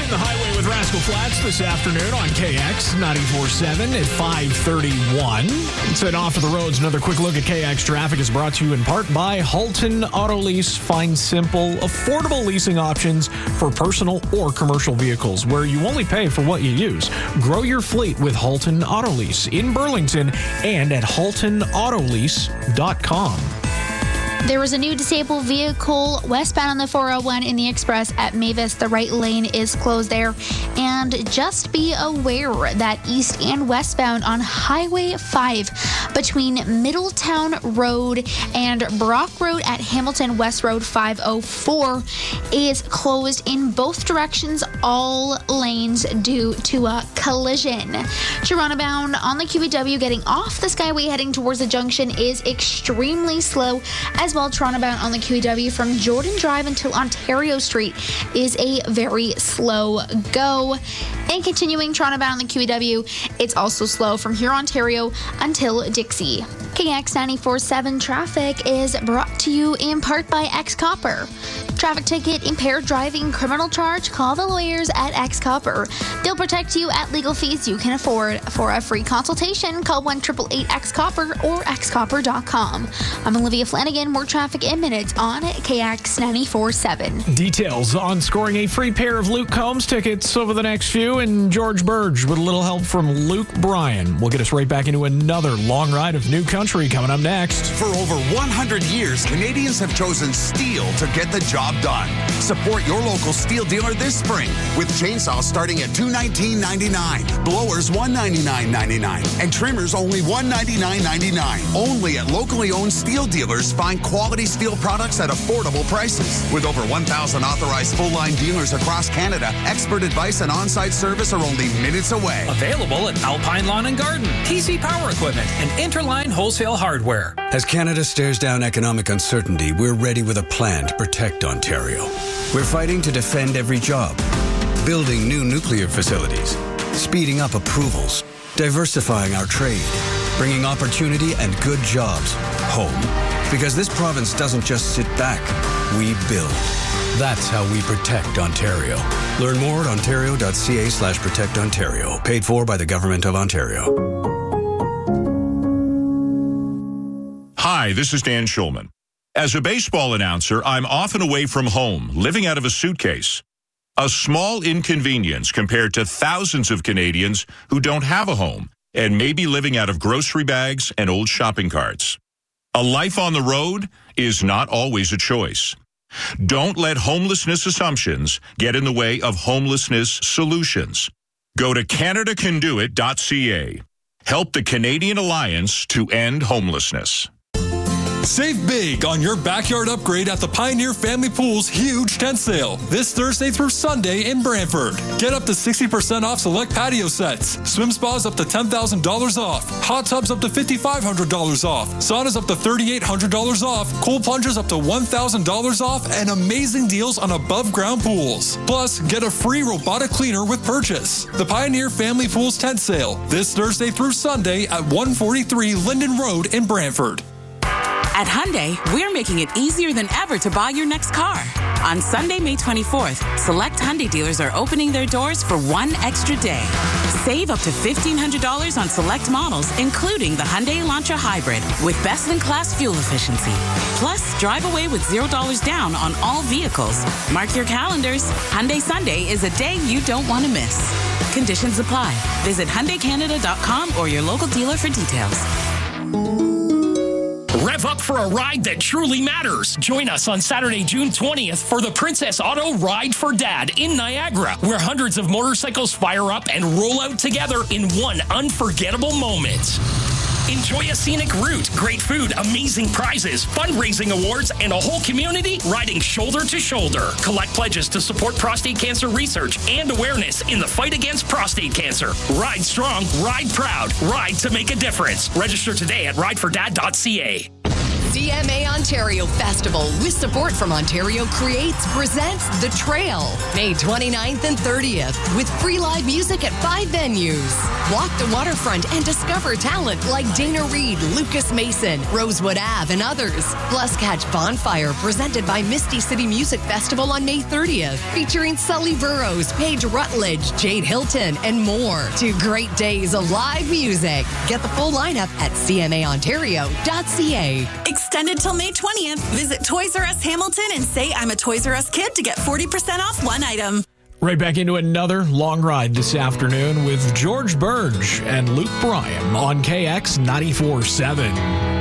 Hitting the highway with Rascal Flatts this afternoon on KX 94.7 at 5:31. Let's head off to the roads. Another quick look at KX traffic is brought to you in part by Halton Auto Lease. Find simple, affordable leasing options for personal or commercial vehicles where you only pay for what you use. Grow your fleet with Halton Auto Lease in Burlington and at haltonautolease.com. There was a new disabled vehicle westbound on the 401 in the Express at Mavis. The right lane is closed there. And just be aware that east and westbound on Highway 5 between Middletown Road and Brock Road at Hamilton West Road 504 is closed in both directions, all lanes due to a collision. Toronto bound on the QEW getting off the Skyway heading towards the junction is extremely slow. As well, Toronto bound on the QEW from Jordan Drive until Ontario Street is a very slow go. And continuing Toronto bound on the QEW, it's also slow from here Ontario until Dixie. KX 94.7 traffic is brought to you in part by X-Copper. Traffic ticket, impaired driving, criminal charge? Call the lawyers at X-Copper. They'll protect you at legal fees you can afford. For a free consultation, call 1-888-X-Copper or xcopper.com. I'm Olivia Flanagan. More traffic in minutes on KX 94.7. Details on scoring a free pair of Luke Combs tickets over the next few, and George Burge with a little help from Luke Bryan will get us right back into another long ride of new country coming up next. For over 100 years, Canadians have chosen steel to get the job done. Support your local steel dealer this spring with chainsaws starting at $219.99, blowers $199.99, and trimmers only $199.99. Only at locally owned steel dealers. Find quality steel products at affordable prices. With over 1,000 authorized full-line dealers across Canada, expert advice and on-site service are only minutes away. Available at Alpine Lawn and Garden, TC Power Equipment, and Interline Wholesale Hardware. As Canada stares down economic uncertainty, we're ready with a plan to protect Ontario. We're fighting to defend every job, building new nuclear facilities, speeding up approvals, diversifying our trade, bringing opportunity and good jobs home. Because this province doesn't just sit back, we build. That's how we protect Ontario. Learn more at ontario.ca/protectontario. Paid for by the Government of Ontario. Hi, this is Dan Schulman. As a baseball announcer, I'm often away from home, living out of a suitcase. A small inconvenience compared to thousands of Canadians who don't have a home and may be living out of grocery bags and old shopping carts. A life on the road is not always a choice. Don't let homelessness assumptions get in the way of homelessness solutions. Go to CanadaCanDoIt.ca. Help the Canadian Alliance to end homelessness. Save big on your backyard upgrade at the Pioneer Family Pool's huge tent sale this Thursday through Sunday in Brantford. Get up to 60% off select patio sets, swim spas up to $10,000 off, hot tubs up to $5,500 off, saunas up to $3,800 off, cool plungers up to $1,000 off, and amazing deals on above ground pools. Plus, get a free robotic cleaner with purchase. The Pioneer Family Pool's tent sale this Thursday through Sunday at 143 Linden Road in Brantford. At Hyundai, we're making it easier than ever to buy your next car. On Sunday, May 24th, select Hyundai dealers are opening their doors for one extra day. Save up to $1,500 on select models, including the Hyundai Elantra Hybrid, with best-in-class fuel efficiency. Plus, drive away with $0 down on all vehicles. Mark your calendars. Hyundai Sunday is a day you don't want to miss. Conditions apply. Visit HyundaiCanada.com or your local dealer for details. Rev up for a ride that truly matters. Join us on Saturday, June 20th for the Princess Auto Ride for Dad in Niagara, where hundreds of motorcycles fire up and roll out together in one unforgettable moment. Enjoy a scenic route, great food, amazing prizes, fundraising awards, and a whole community riding shoulder to shoulder. Collect pledges to support prostate cancer research and awareness in the fight against prostate cancer. Ride strong, ride proud, ride to make a difference. Register today at ridefordad.ca. CMA Ontario Festival, with support from Ontario Creates, presents The Trail, May 29th and 30th, with free live music at 5 venues. Walk the waterfront and discover talent like Dana Reed, Lucas Mason, Rosewood Ave, and others. Plus, catch Bonfire, presented by Misty City Music Festival on May 30th, featuring Sully Burrows, Paige Rutledge, Jade Hilton, and more. 2 great days of live music. Get the full lineup at cmaontario.ca. Extended till May 20th. Visit Toys R Us Hamilton and say I'm a Toys R Us kid to get 40% off one item. Right back into another long ride this afternoon with George Burge and Luke Bryan on KX 94.7.